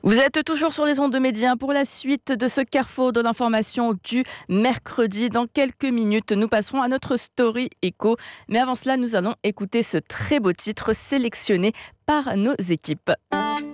Vous êtes toujours sur les ondes de Média pour la suite de ce carrefour de l'information du mercredi. Dans quelques minutes, nous passerons à notre story éco. Mais avant cela, nous allons écouter ce très beau titre sélectionné par nos équipes.